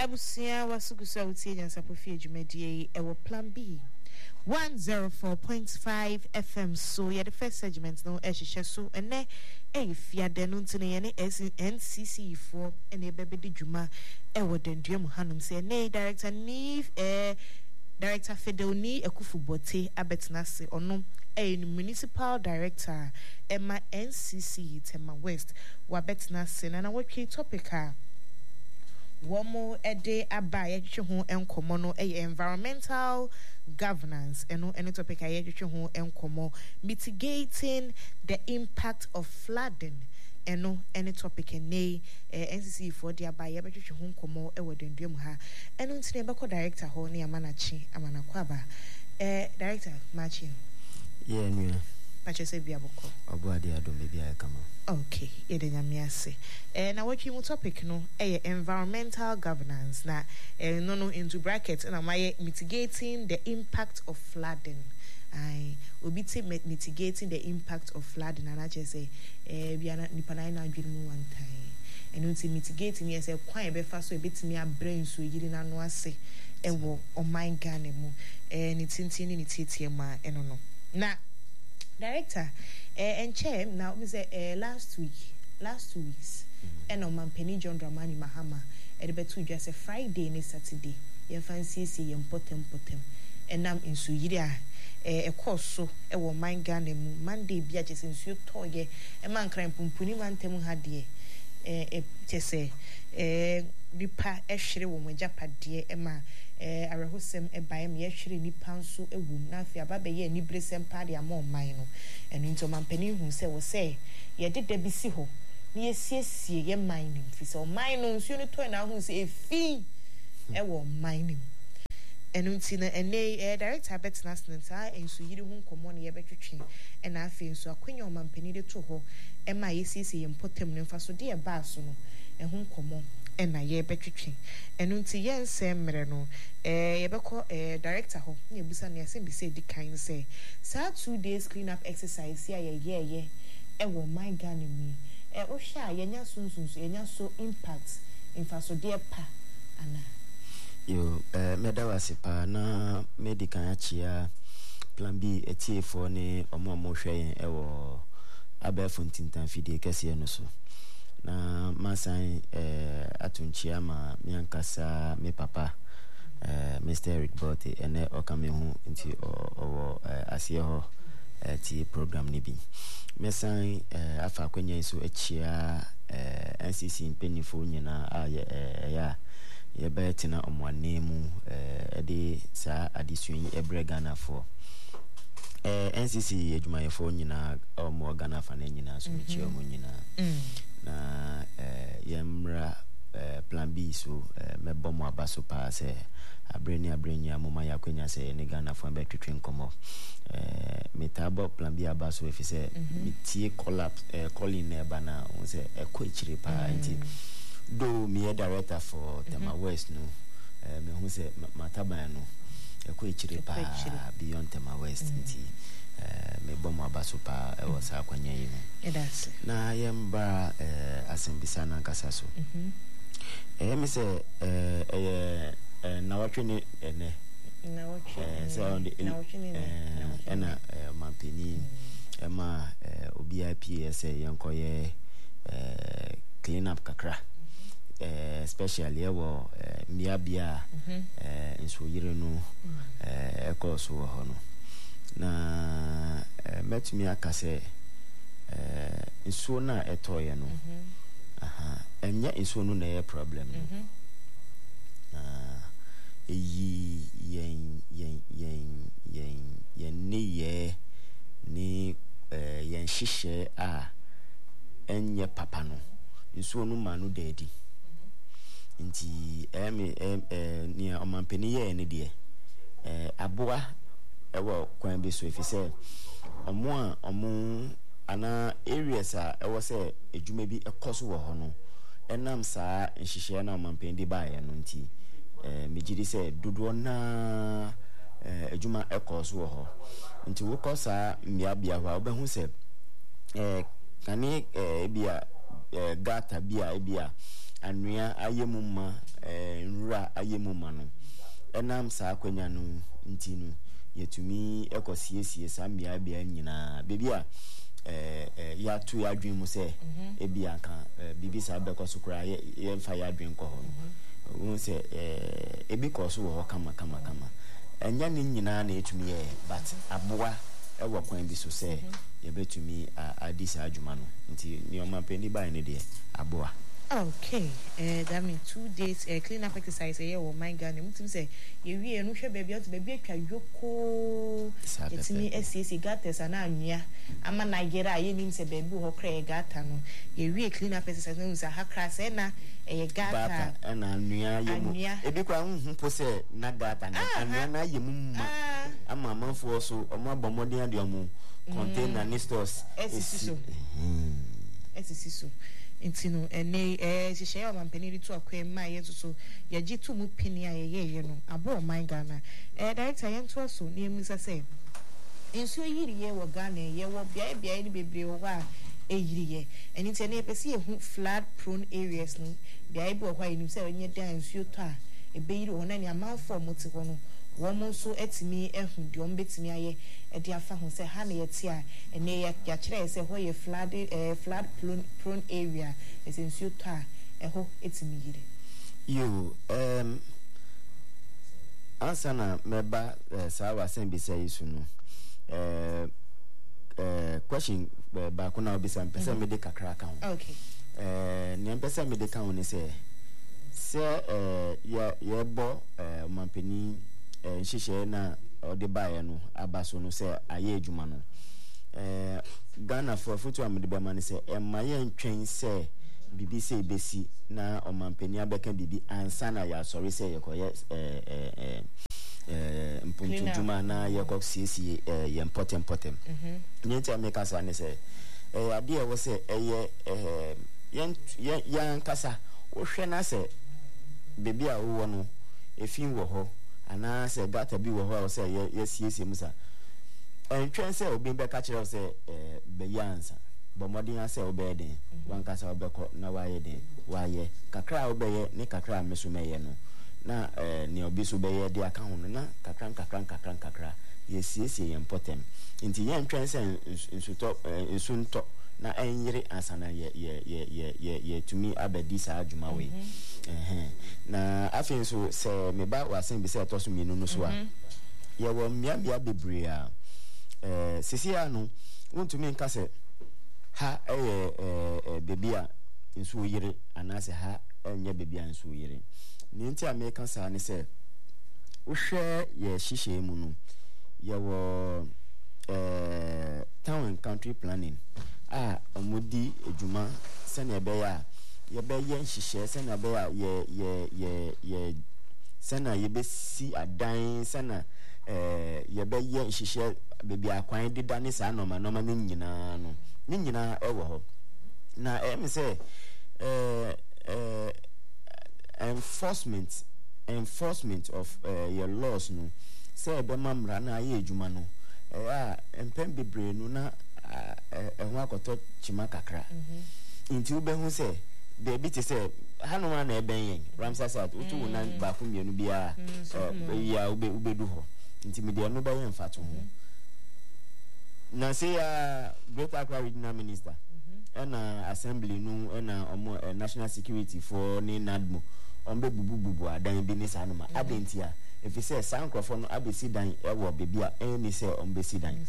Abusia wasugusa utie nyansapofie adwumadie ewo plan B 104.5 FM. So yeah, the first segment no ehihye so ene fiade no ntine ye ne NCC for ene bebedi dwuma ewo denduam hanum se ne director Neve Director Fedoni Ekufubote abetnase ono municipal director Emma NCC Tema West wabetnase na wotwe topica womo ede abaye twetwe ho enkomo no environmental governance eno topic aye twetwe ho enkomo mitigating the impact of flooding eno any topic ene NCC for the abaye betwetwe ho enkomo ewodenduam ha eno ntine beko director ho ne amanachi amanakwaba director machi yeah no pachese bia boko obuade adom bia kama okay yede nyamiase na watchi mu topic no environmental governance na no into brackets na my mitigating the impact of flooding obiti mitigating the impact of flooding and I just say bia na nipa na adwene mu one time and unti mitigating yes kwan e be fa so ebetimi abrain so yiri na no ase ewo o my Ghana mu ni tintini ni titie ma eno no na director and chair now we say last 2 weeks and on Mampeni John Dramani Mahama at betu just a Friday and Saturday you fancy see potem and nam in Suyidia a course so a woman Ghana Monday biaches in su toye a man crying pumpuni man temu hadie say nipa ehwere wo majapa de ema arehosem ebae me ehwere nipa nso ewum na afia ba be ye ni bresem pa de amon man no enu nto mampani hu se wo se ye deda bi si ho na ye siesie ye man nim fi so man no nso ni to na hu se efi ewo man nim enu nti na ene director betnas nta enso yiri hu nkomo ne ye betwetwe na afia nso akwanya o mampani de to ho ema ye siesie ye mpotem ne mfa so de ye ba so no ehun komo ena ye betwetwe enu nti ye nsemre no ye beko director ho na ebusa na yase bi say di kind say sa 2 days clean up exercise ya ye ewo my Ghana mi o sha ye nya sunsunsu ye nya so impact infa so de pa ana yo medawase pa na medical achia plan B etie for ne omo hwe ewo abefo ntintan fidie kase no so na masan atunchia ma miankasa me papa Mr. Eric Bote ene okame hu nti owo asie ho ti program ni bi mesan afa akwanya so achia NCC mpenifo nyina ya ye betina omwane mu ede sa adisuyi ebregana for NCC adwumayefo nyina omo Ghana fa na nyina so michi omo nyina na yemra plan B so mebo mo abaso pa se abreni amoma yakwenya se ne Ghana fa betwetwe nkomo metabo plan B abaso efise mitie collapse calling eba na onse ekochire pa nti do me director for Tema West no me hu se mataban no ekochire pa beyond Tema West nti me bomo abaso pa e wasa kwanya yi edase na yemba asembisa na nkasa so me se na watwene ene na watwene so on the ena mampeni ema obi IPS yankoye clean up kakra especially ewo miabia nso yire no ekoso ho no na metumi akase nso na etoye no enya nso no na problem no yen ni yen hihye a enye papa no nso no ma no dedi nti ni omampeni ye ne de aboa ewo kwan bi so efise omo ana areas a ewo se edwuma bi ekoso wo ho no enam saa nhihye na omampeni de baaye no nti mejiri se dodo na edwuma ekoso wo ho nti wo kosa mbiabia ho obehu se kani bia gata bia anua ayemuma nra ayemu ma no enam saa kwanya no nti no yetumi ekosiesie sambia bia nyina bebi a ya tu ya dwen mu se ebi aka bibi sa be kosokura ye mfa ya dwen ko ho won se ebi koso wo kama enya ni nyina na etumi ye but aboa ewo kwan bi so se ye betumi adisa adwuma no nti ni o ma pendi ba ne de aboa. Okay, that means 2 days clean up exercise here. Oh my God, I'm say you we no share baby out baby atwa yoko. It's me SCC gates ana anua. Ama Nigeria ye nim say baby ho kra gata no. You we clean up exercise no say hakra say na gata. Ana anua ye mu. Ebi kwa hu po say na gata na anua na ye mu ma. Ama manfo so omo abomoden ade omo container ni stores. SCC so. Intino ene hihye ya mampeni to akwan ma ye so ye gitu mu pini a ye no abo my Ghana director ye nto so na emisa say enso yiri ye wo Ghana ye wo bia ni bebre wo a eyiri ye eni te na pese ye hu flood prone areas no bia ibo hwa eni say onye dan nsuo to a ebe yiri wona ni amanfo moti ho no wo mo so etimi ehu de om betimi aye edi afa ho say ha na ye ti a ene ya kire say ho ye flood prone area esensuo to a eho etimi yire yo ansana meba sawa sembi say isu no question ba ko na obisa mpesa me de kakra kan okay ne mpesa me de kan ni say ye bo mampeni nhihye na ode bae no abaso no se aye adwuma no Ghana for foto amede be man se emaye ntwen se bibi se besi na omampeni abeka bibi ansa na ya sorry se ye koye mpuntuma na ye kok siesie ye important nyenti ameka sa ne se ade e wo se ye kasa wo hwe na se bibi a wo no efin wo ho ana se gata bi wo ho se ye siesie musa entwen se obi be ka kire se be yansa bo modin ase obe den wanka se obeko na waye den waye kakra obeye ni kakra meso meye no na ni obi so beye de aka ho na kakra ye siesie ye important nti ye entwen se nsunto na enyere asana ye tumi abedi sa adwuma we na afin so se meba wasen bi se etoso mienu no so a ye wo mmia bebre a sisi anu wontumi nka se ha bebi a nso yire anase ha enye bebi a nso yire ni nti American sa ne se wohwe ye hihye mu no ye wo town and country planning omudi ejuma se na ebe ya ye be ye nhihye se na be ya ye se na ye be si adan se na ye be ye nhihye bebi akwan dida ne sa noma ne nyina no ne nyina ewo ho na me say enforcement of your laws no say be mamra na ye ejuma no empem bebre no na ehun akoto chima kakra nti ube hu say de bi te say hanoma na eben yen Ramsey South utu na ba ku mienu bia ya ube du ho nti me de no ba yen fato ho na say Great Accra Regional Minister na assembly no na omo national security for ni NADMO ombe bubu adan bi ni sanoma adentia if say sankrofo no abesi dan ewo bebi a eni say ombe si dan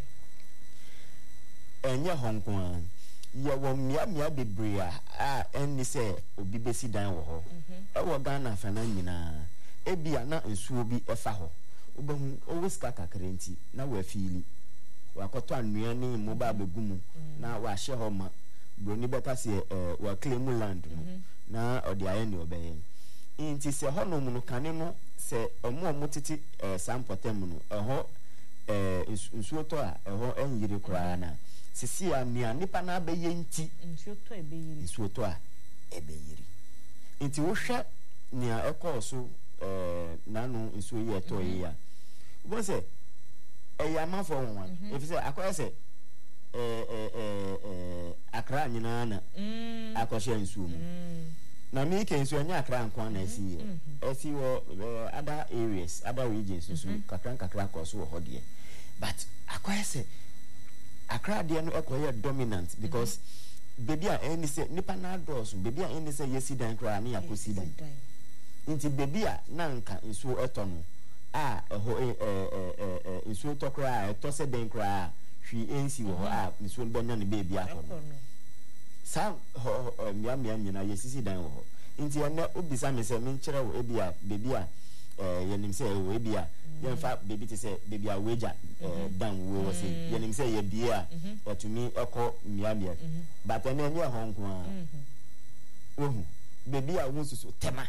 enye honkon ye wo mia bebre a eni say obi besi dan wo ho ewo Ghana fana nyina ebia na nsuo bi efa ho obehu owiska kakrenti na wa fili wakoto anua ni mo ba begumu na wa hye ho ma broni beka se wa claim land no na odi aye ni obeye nti se ho no mu no kane no se omo titi sampotem no eho nsuo to a eho enyire kura na sisi a mia nipa na abeye nti nsuo to a ebeyiri nti wo hwe nia ekoso nanu nsuo ye to ye ya wo se eyama for one if say akoya say Accra nyina na akoshe nsuo mu na me can so anya akra nkwa na asi other areas, other regions so kakra course wo hodie. But akwa say akra de no ekoye dominant because baby a any say nipa na adults baby a any say yesi dan kra na yakosi dan nti baby a na nka nso eto no a nso to kra eto se dan kra hwi ensi wo a nso benya ne baby akọ sa mia nyina yesi dan wo nti na obisa me se me nkyere wo ebi a baby a yenim se wo ebi a yemfa baby te se baby a weja dan wo se yenim se ye bia etumi ekọ mia but na enye honko a ohu baby a wo susu tema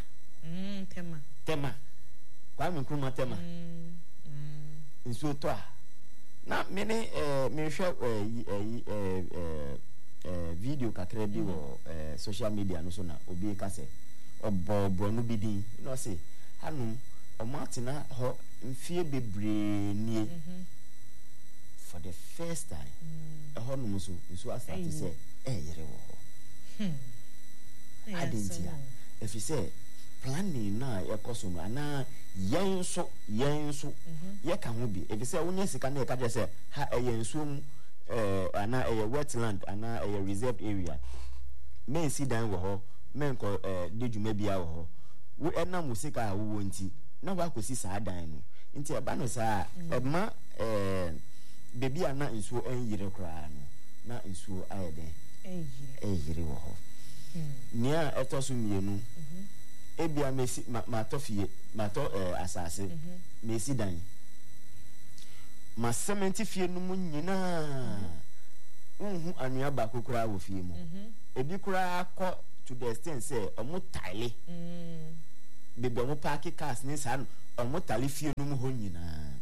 kwa me kruma tema nso to a na me ne me hwe video kakra bi wo social media no so na obi ka se obo no bi din no se hanum omatina ho mfie bebre nie for the first time ho no so nso asate se yere wo ho adentia if you say planning na ekoso no ana yenso ye ka ho bi if you say wonya sika na e ka se ha yenso mu ana wetland ana reserved area men si dan wo ho men ko de dwuma bia wo ho wo na musika a wo nti na wa kosi saa dan no nti e ba no saa ma bebi ana nsuo enyire kra no na nsuo ayede enyire wo ho nia etoso mienu ebia mesi ma tofie ma to asase mesi dan ma 70 fie no mu nyina anua ba kokura wo fie mu ebi kura akọ to the extent say omo tile bebe omo park cars ni sa omo tile fie no mu ho nyina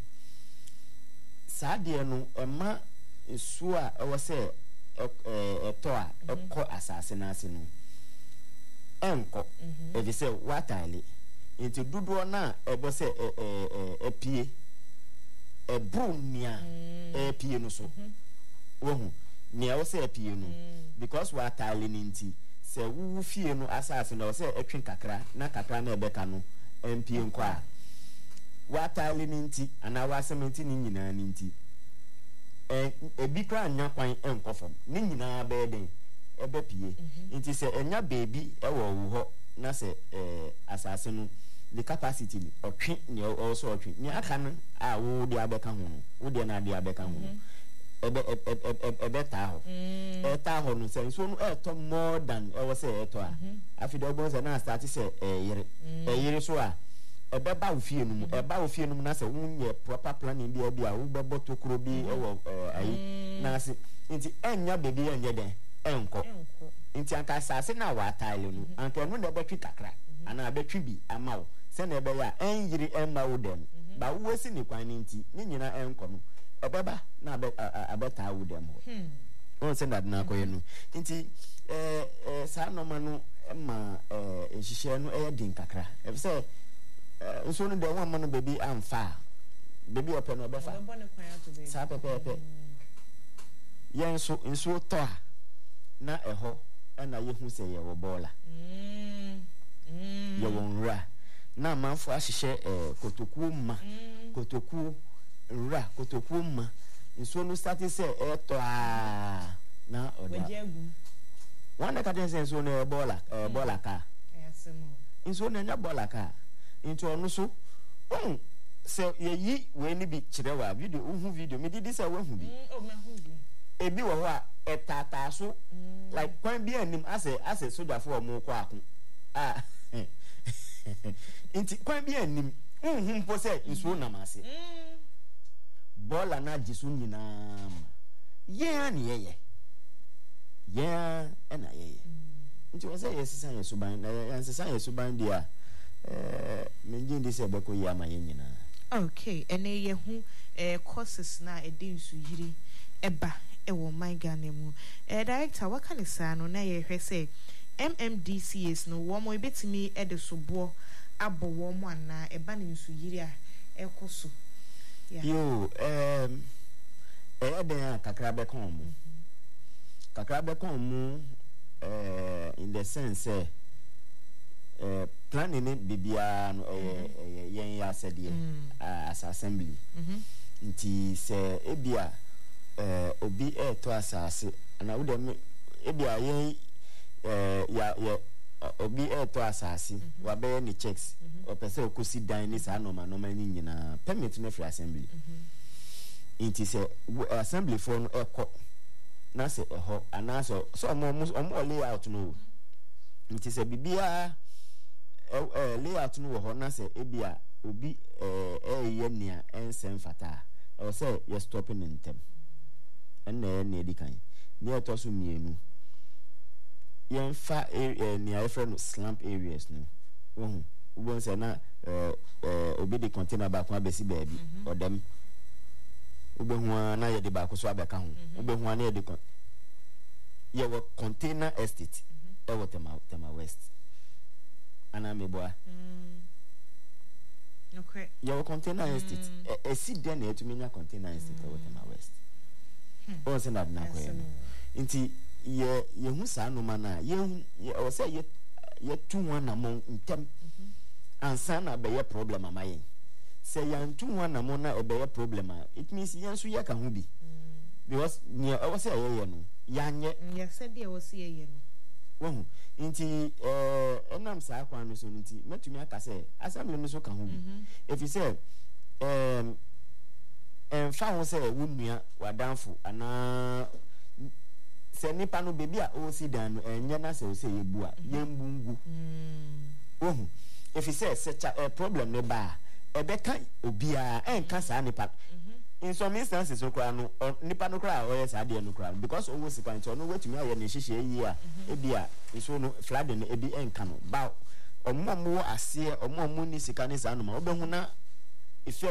sa de no ema esu a ewo se eto a ekọ asase na ase no enko ebi se wa tile enti dudo na ebo se epie ebrunia epie no so wohu nia wo se epie no because wa tile ninti se wu fie no asase no se etwen kakra na kakra na ebeka no empie nko a wa tile ninti ana wa sementi ni nyina ninti ebi kra anya kwan enkofom ni nyina be den ebe pie nti se enya baby ewo wo ho na se asase no the capacity ni otwe ni also otwe ni aka no a wo de abeka ho no wo de na de abeka ho no ebe ta ho ta ho no se so no eto more than e wo se eto a afide obo se na start se yere so a ebe ba wo fie no mu e ba wo fie no mu na se wunye proper planning bi a wo bebo tokuro bi e wo ayi na se nti enya baby enye den enko nti anka sase na wa tile no anka no na betwi kakra ana betwi bi ama wo se na ebe ya enyiri emma wo dem ba wo si ni kwan nti ni nyina enko no ebeba na abeta wo dem ho on se na koye no nti sa no ma no emma ehihye no din kakra e se nso no de won ma no baby amfa baby ope no obefa sa pepe yen so nso to a na eho na yehu se ye wo bola ye won ra na manfo ahihye kotoku ma kotoku ra kotoku ma nso no start se eto a na oda wanda ka den nso no bola ka nso no nya bola ka into ono so se ye yi we ni bi kirewa video video me didi se we hu bi ebi wo ho a etata so like kwan bi anim ase soldier for mo kwa ako inti kwan bi anim mpo se nsuo na mase bola na jisu nyina ye ani ye na ye nti wo se yesisan yesuban na yansisan yesuban dia menje ndi se beko yi ama ye nyina okay ene ye hu courses na edi nsu yiri eba ewo my Ghana mu director waka ne sa no na ye hwe se MMDCs no wo mo ebetimi ede sobo abo wo mo ana eba ne nsu yiri a ekoso yo eden kakra be kon mu in the sense planning ne bibia no yen ya said as assembly nti se ebia obi to asase na wo dem ebia yen ya obi to asase wa be ni checks o pese okosi dan ni sa normal ni nyina permit no free assembly nti se assembly for no ekọ na se ho anaso so omo layout no nti se bibia layout no ho na se ebia obi ye nia ensem fata o se you stopping in them na edi kan ni eto so mienu yen fa ni afa no slump areas no wo se na obi de container ba ko abesi baabi odem obehu na ye de ba ko so abeka ho obehu na ye de ye wo container estate e wo tema west ana meboa okay ye wo container estate e si den na etumi nya container estate e wo tema west o se na na ko nti ye hu sa no mana ye o se ye tu wana mo ntem ansa na be ye problem amaye se yan tu wana mo na e be ye problem it means yan so ye ka ho bi because ne o se ye no yanye ye said ye was ye no wo nti enam sa akwa no so nti metumi aka se assembly no so ka ho bi if you say fa ho se wunua wadanfo ana se nipa no bebi a o si dan no enye na se o se yebu a yembungu ohu if you say such a problem ne ba e be kan obi a enka sa nipa in some instances so kra no nipa no kra o yes ade no kra because o wosi kwan so no wetumi aye ne hihye yi a ebi a so no flood ne ebi enka no ba omo ase omo ni sika ne sa no ma obehu na